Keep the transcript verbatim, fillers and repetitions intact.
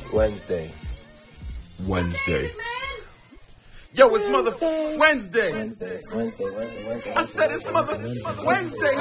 Wednesday. Wednesday. Yo, it's mother Wednesday. Wednesday. Wednesday. Wednesday. Wednesday. I said it's mother Wednesday.